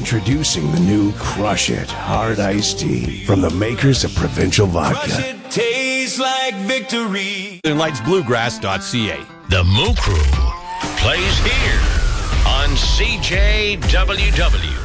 Introducing the new Crush It Hard Iced Tea from the makers of Provincial Vodka. Crush it, tastes like victory. LightsBluegrass.ca. The Moo Crew plays here on CJWW.